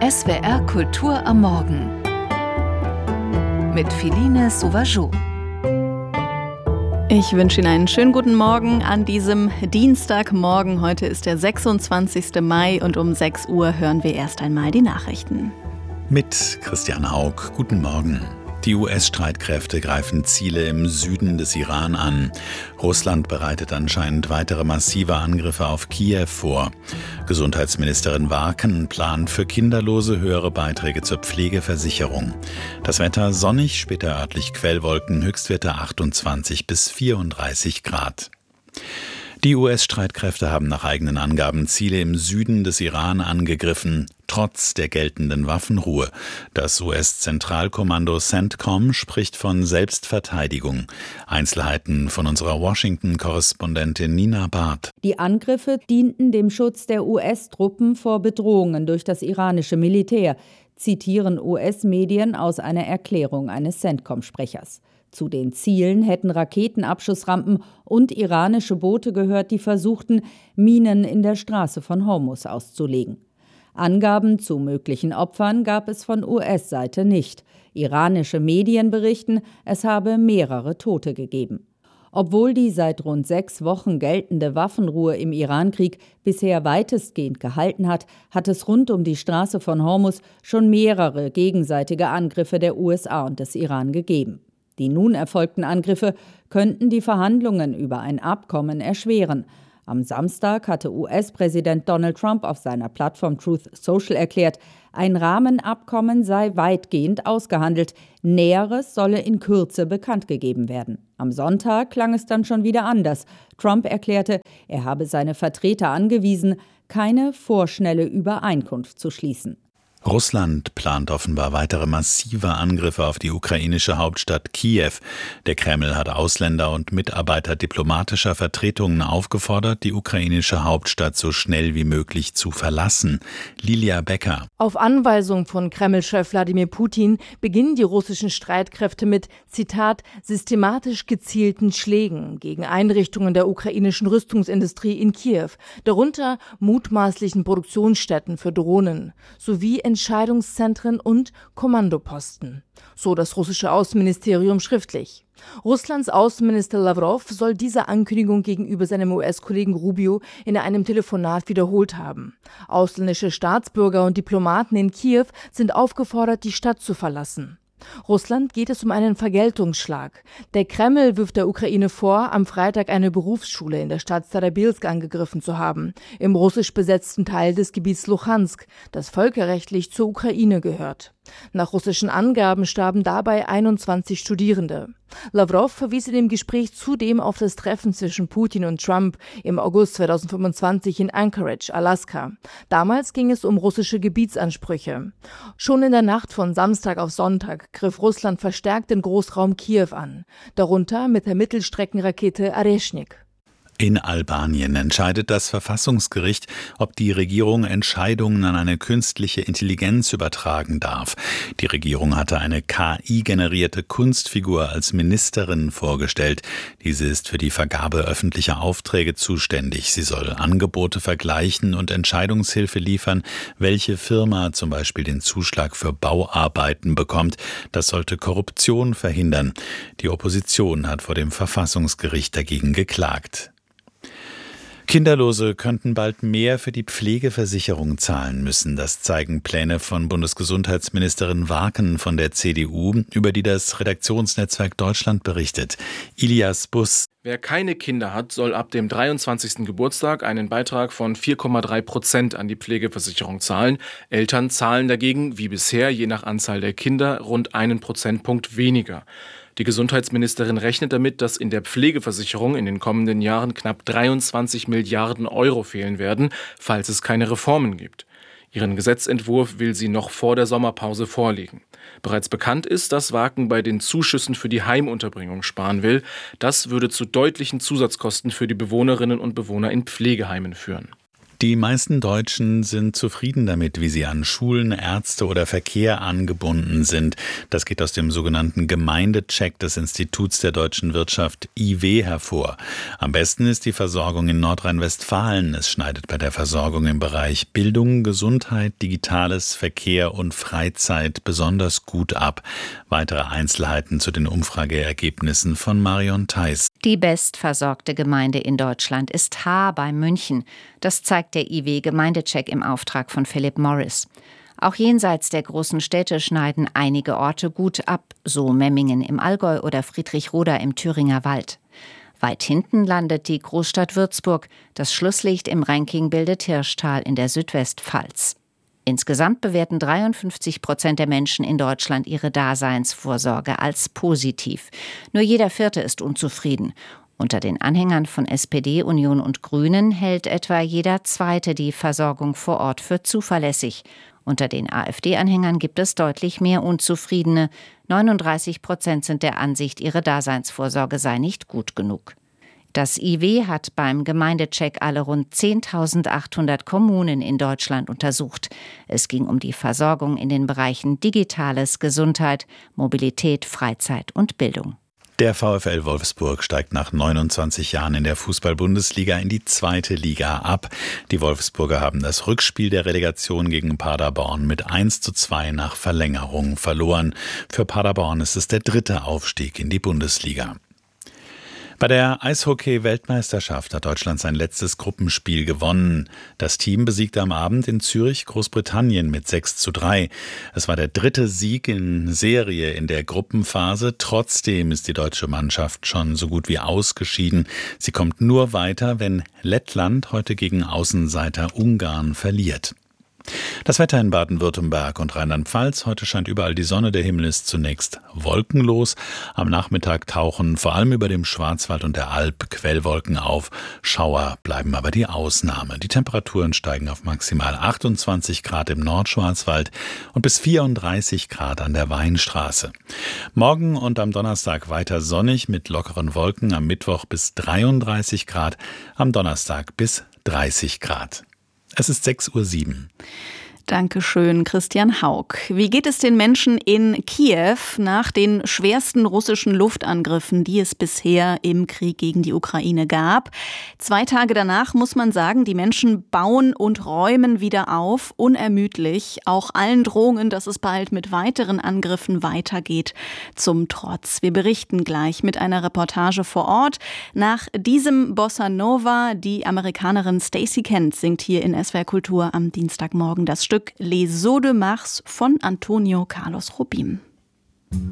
SWR Kultur am Morgen mit Philine Sauvageau. Ich wünsche Ihnen einen schönen guten Morgen an diesem Dienstagmorgen. Heute ist der 26. Mai und um 6 Uhr hören wir erst einmal die Nachrichten. Mit Christian Haug, guten Morgen. Die US-Streitkräfte greifen Ziele im Süden des Iran an. Russland bereitet anscheinend weitere massive Angriffe auf Kiew vor. Gesundheitsministerin Warken plant für Kinderlose höhere Beiträge zur Pflegeversicherung. Das Wetter sonnig, später örtlich Quellwolken, Höchstwerte 28 bis 34 Grad. Die US-Streitkräfte haben nach eigenen Angaben Ziele im Süden des Iran angegriffen, trotz der geltenden Waffenruhe. Das US-Zentralkommando CENTCOM spricht von Selbstverteidigung. Einzelheiten von unserer Washington-Korrespondentin Nina Barth. Die Angriffe dienten dem Schutz der US-Truppen vor Bedrohungen durch das iranische Militär, zitieren US-Medien aus einer Erklärung eines CENTCOM-Sprechers. Zu den Zielen hätten Raketenabschussrampen und iranische Boote gehört, die versuchten, Minen in der Straße von Hormuz auszulegen. Angaben zu möglichen Opfern gab es von US-Seite nicht. Iranische Medien berichten, es habe mehrere Tote gegeben. Obwohl die seit rund 6 Wochen geltende Waffenruhe im Irankrieg bisher weitestgehend gehalten hat, hat es rund um die Straße von Hormuz schon mehrere gegenseitige Angriffe der USA und des Iran gegeben. Die nun erfolgten Angriffe könnten die Verhandlungen über ein Abkommen erschweren. Am Samstag hatte US-Präsident Donald Trump auf seiner Plattform Truth Social erklärt, ein Rahmenabkommen sei weitgehend ausgehandelt. Näheres solle in Kürze bekannt gegeben werden. Am Sonntag klang es dann schon wieder anders. Trump erklärte, er habe seine Vertreter angewiesen, keine vorschnelle Übereinkunft zu schließen. Russland plant offenbar weitere massive Angriffe auf die ukrainische Hauptstadt Kiew. Der Kreml hat Ausländer und Mitarbeiter diplomatischer Vertretungen aufgefordert, die ukrainische Hauptstadt so schnell wie möglich zu verlassen. Lilia Becker. Auf Anweisung von Kreml-Chef Wladimir Putin beginnen die russischen Streitkräfte mit, Zitat, systematisch gezielten Schlägen gegen Einrichtungen der ukrainischen Rüstungsindustrie in Kiew, darunter mutmaßlichen Produktionsstätten für Drohnen, sowie Entscheidungszentren und Kommandoposten, so das russische Außenministerium schriftlich. Russlands Außenminister Lavrov soll diese Ankündigung gegenüber seinem US-Kollegen Rubio in einem Telefonat wiederholt haben. Ausländische Staatsbürger und Diplomaten in Kiew sind aufgefordert, die Stadt zu verlassen. Russland geht es um einen Vergeltungsschlag. Der Kreml wirft der Ukraine vor, am Freitag eine Berufsschule in der Stadt Starobilsk angegriffen zu haben, im russisch besetzten Teil des Gebiets Luhansk, das völkerrechtlich zur Ukraine gehört. Nach russischen Angaben starben dabei 21 Studierende. Lavrov verwies in dem Gespräch zudem auf das Treffen zwischen Putin und Trump im August 2025 in Anchorage, Alaska. Damals ging es um russische Gebietsansprüche. Schon in der Nacht von Samstag auf Sonntag griff Russland verstärkt den Großraum Kiew an, darunter mit der Mittelstreckenrakete Areshnik. In Albanien entscheidet das Verfassungsgericht, ob die Regierung Entscheidungen an eine künstliche Intelligenz übertragen darf. Die Regierung hatte eine KI-generierte Kunstfigur als Ministerin vorgestellt. Diese ist für die Vergabe öffentlicher Aufträge zuständig. Sie soll Angebote vergleichen und Entscheidungshilfe liefern, welche Firma zum Beispiel den Zuschlag für Bauarbeiten bekommt. Das sollte Korruption verhindern. Die Opposition hat vor dem Verfassungsgericht dagegen geklagt. Kinderlose könnten bald mehr für die Pflegeversicherung zahlen müssen. Das zeigen Pläne von Bundesgesundheitsministerin Warken von der CDU, über die das Redaktionsnetzwerk Deutschland berichtet. Ilias Buss. Wer keine Kinder hat, soll ab dem 23. Geburtstag einen Beitrag von 4,3% an die Pflegeversicherung zahlen. Eltern zahlen dagegen, wie bisher, je nach Anzahl der Kinder, rund 1 Prozentpunkt weniger. Die Gesundheitsministerin rechnet damit, dass in der Pflegeversicherung in den kommenden Jahren knapp 23 Milliarden Euro fehlen werden, falls es keine Reformen gibt. Ihren Gesetzentwurf will sie noch vor der Sommerpause vorlegen. Bereits bekannt ist, dass Warken bei den Zuschüssen für die Heimunterbringung sparen will. Das würde zu deutlichen Zusatzkosten für die Bewohnerinnen und Bewohner in Pflegeheimen führen. Die meisten Deutschen sind zufrieden damit, wie sie an Schulen, Ärzte oder Verkehr angebunden sind. Das geht aus dem sogenannten Gemeindecheck des Instituts der deutschen Wirtschaft IW hervor. Am besten ist die Versorgung in Nordrhein-Westfalen. Es schneidet bei der Versorgung im Bereich Bildung, Gesundheit, Digitales, Verkehr und Freizeit besonders gut ab. Weitere Einzelheiten zu den Umfrageergebnissen von Marion Theis. Die bestversorgte Gemeinde in Deutschland ist Haar bei München. Das zeigt der IW-Gemeindecheck im Auftrag von Philip Morris. Auch jenseits der großen Städte schneiden einige Orte gut ab, so Memmingen im Allgäu oder Friedrichroda im Thüringer Wald. Weit hinten landet die Großstadt Würzburg. Das Schlusslicht im Ranking bildet Hirschtal in der Südwestpfalz. Insgesamt bewerten 53% der Menschen in Deutschland ihre Daseinsvorsorge als positiv. Nur jeder Vierte ist unzufrieden. Unter den Anhängern von SPD, Union und Grünen hält etwa jeder Zweite die Versorgung vor Ort für zuverlässig. Unter den AfD-Anhängern gibt es deutlich mehr Unzufriedene. 39% sind der Ansicht, ihre Daseinsvorsorge sei nicht gut genug. Das IW hat beim Gemeindecheck alle rund 10.800 Kommunen in Deutschland untersucht. Es ging um die Versorgung in den Bereichen Digitales, Gesundheit, Mobilität, Freizeit und Bildung. Der VfL Wolfsburg steigt nach 29 Jahren in der Fußball-Bundesliga in die 2. Liga ab. Die Wolfsburger haben das Rückspiel der Relegation gegen Paderborn mit 1:2 nach Verlängerung verloren. Für Paderborn ist es der 3. Aufstieg in die Bundesliga. Bei der Eishockey-Weltmeisterschaft hat Deutschland sein letztes Gruppenspiel gewonnen. Das Team besiegte am Abend in Zürich Großbritannien mit 6:3. Es war der 3. Sieg in Serie in der Gruppenphase. Trotzdem ist die deutsche Mannschaft schon so gut wie ausgeschieden. Sie kommt nur weiter, wenn Lettland heute gegen Außenseiter Ungarn verliert. Das Wetter in Baden-Württemberg und Rheinland-Pfalz. Heute scheint überall die Sonne, der Himmel ist zunächst wolkenlos. Am Nachmittag tauchen vor allem über dem Schwarzwald und der Alp Quellwolken auf. Schauer bleiben aber die Ausnahme. Die Temperaturen steigen auf maximal 28 Grad im Nordschwarzwald und bis 34 Grad an der Weinstraße. Morgen und am Donnerstag weiter sonnig mit lockeren Wolken, am Mittwoch bis 33 Grad, am Donnerstag bis 30 Grad. Es ist 6:07 Uhr. Dankeschön, Christian Haug. Wie geht es den Menschen in Kiew nach den schwersten russischen Luftangriffen, die es bisher im Krieg gegen die Ukraine gab? 2 Tage danach muss man sagen, die Menschen bauen und räumen wieder auf, unermüdlich, auch allen Drohungen, dass es bald mit weiteren Angriffen weitergeht, zum Trotz. Wir berichten gleich mit einer Reportage vor Ort. Nach diesem Bossa Nova, die Amerikanerin Stacey Kent singt hier in SWR Kultur am Dienstagmorgen das Stück Les Eaux de Mars von Antonio Carlos Jobim.